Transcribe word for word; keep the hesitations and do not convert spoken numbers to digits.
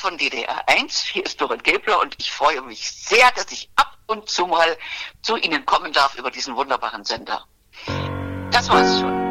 von D D R eins. Hier ist Dorit Gebler und ich freue mich sehr, dass ich ab und zu mal zu Ihnen kommen darf über diesen wunderbaren Sender. Das war's schon.